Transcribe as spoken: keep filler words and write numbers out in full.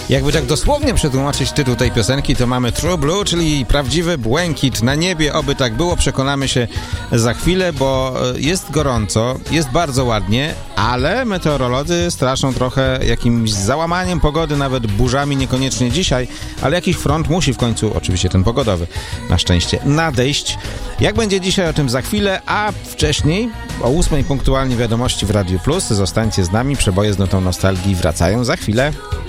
Jakby tak dosłownie przetłumaczyć tytuł tej piosenki, to mamy True Blue, czyli prawdziwy błękit na niebie. Oby tak było, przekonamy się za chwilę, bo jest gorąco, jest bardzo ładnie, ale meteorolodzy straszą trochę jakimś załamaniem pogody, nawet burzami, niekoniecznie dzisiaj, ale jakiś front musi w końcu, oczywiście ten pogodowy, na szczęście, nadejść. Jak będzie dzisiaj, o tym za chwilę, a wcześniej o ósmej punktualnie wiadomości w Radiu Plus. Zostańcie z nami, przeboje z notą nostalgii wracają za chwilę.